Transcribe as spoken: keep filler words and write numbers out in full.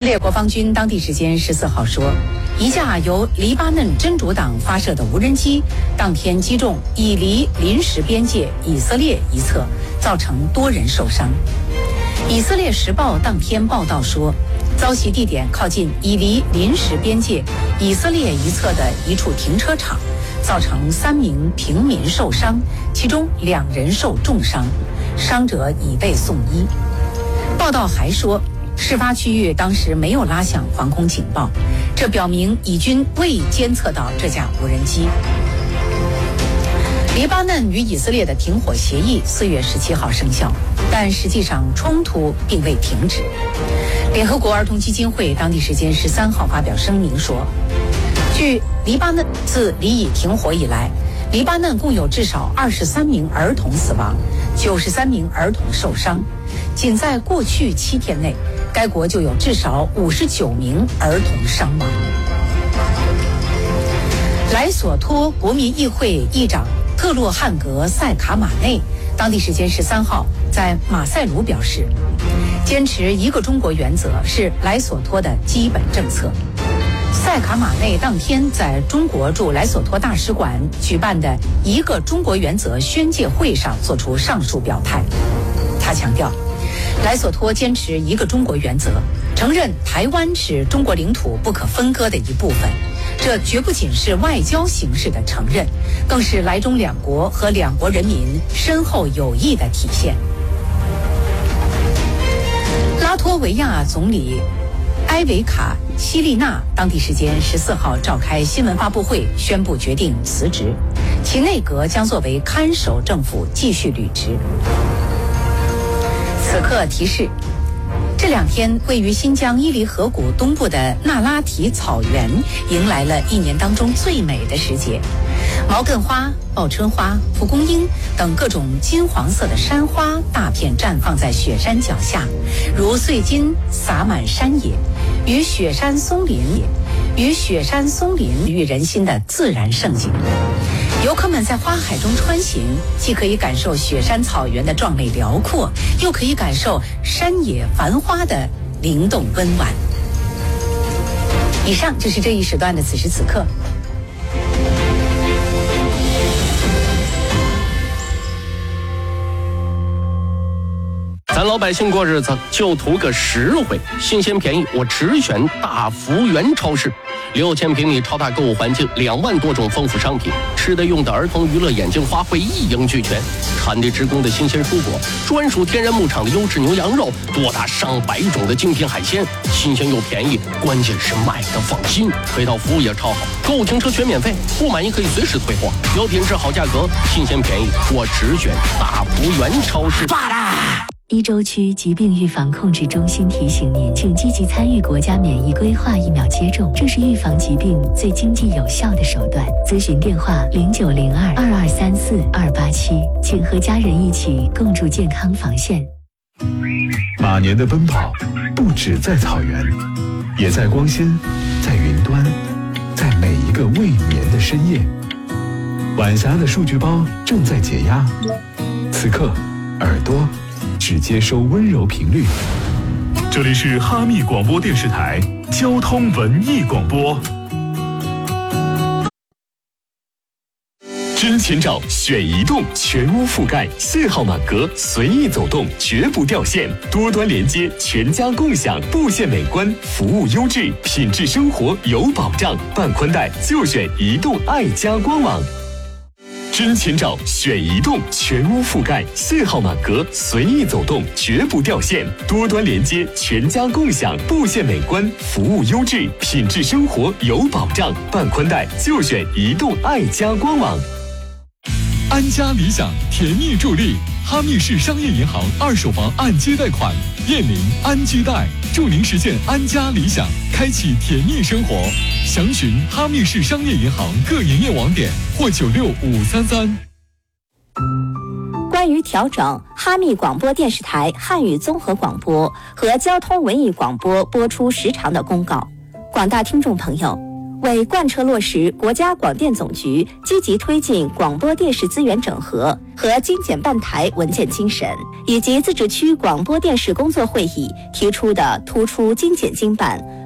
列国防军当地时间十四号说，一架由黎巴嫩真主党发射的无人机当天击中以黎临时边界以色列一侧，造成多人受伤。以色列时报当天报道说，遭袭地点靠近以黎临时边界以色列一侧的一处停车场，造成三名平民受伤，其中两人受重伤，伤者已被送医。报道还说，事发区域当时没有拉响防空警报，这表明以军未监测到这架无人机。黎巴嫩与以色列的停火协议四月十七号生效，但实际上冲突并未停止。联合国儿童基金会当地时间十三号发表声明说，据黎巴嫩自黎以停火以来，黎巴嫩共有至少二十三名儿童死亡，九十三名儿童受伤。仅在过去七天内，该国就有至少五十九名儿童伤亡。莱索托国民议会议长特洛汉格塞卡马内当地时间十三号在马赛卢表示，坚持一个中国原则是莱索托的基本政策。塞卡马内当天在中国驻莱索托大使馆举办的一个中国原则宣介会上作出上述表态。他强调，莱索托坚持一个中国原则，承认台湾是中国领土不可分割的一部分。这绝不仅是外交形式的承认，更是莱中两国和两国人民深厚友谊的体现。拉脱维亚总理埃维卡西利纳当地时间十四号召开新闻发布会，宣布决定辞职，其内阁将作为看守政府继续履职。此刻提示，这两天位于新疆伊犁河谷东部的那拉提草原迎来了一年当中最美的时节，毛茛花、报春花、蒲公英等各种金黄色的山花大片绽放在雪山脚下，如碎金洒满山野，与雪山松林与雪山松林与人心的自然盛景。游客们在花海中穿行，既可以感受雪山草原的壮美辽阔，又可以感受山野繁花的灵动温婉。以上就是这一时段的此时此刻。 咱老百姓过日子就图个实惠，新鲜便宜，我只选大福源超市。六千平米超大购物环境，两万多种丰富商品，吃的用的儿童娱乐眼镜花卉一应俱全，产地直供的新鲜蔬果，专属天然牧场的优质牛羊肉，多达上百种的精品海鲜，新鲜又便宜，关键是买的放心，配套服务也超好，购物停车全免费，不满意可以随时退货，有品质好价格，新鲜便宜，我只选大福源超市。 罢啦！一州区疾病预防控制中心提醒您，请积极参与国家免疫规划疫苗接种，这是预防疾病最经济有效的手段。咨询电话零九零二二二三四二八七，请和家人一起共筑健康防线。 马年的奔跑，不止在草原，也在光纤，在云端，在每一个未眠的深夜。晚霞的数据包正在解压，此刻耳朵只接收温柔频率。这里是哈密广播电视台交通文艺广播。真前照选移动，全屋覆盖，信号满格，随意走动，绝不掉线，多端连接，全家共享，布线美观，服务优质，品质生活有保障。办宽带就选移动爱家官网。真前照选移动，全屋覆盖，信号满格，随意走动，绝不掉线，多端连接，全家共享，布线美观，服务优质，品质生活有保障。办宽带就选移动爱家官网。 安家理想甜蜜助力，哈密市商业银行二手房按揭贷款，燕宁安居贷，祝您实现安家理想，开启甜蜜生活。详询哈密市商业银行各营业网点或九六五三三。 关于调整哈密广播电视台汉语综合广播和交通文艺广播播出时长的公告，广大听众朋友， 为贯彻落实国家广电总局积极推进广播电视资源整合和精简办台文件精神，以及自治区广播电视工作会议提出的突出精简经办、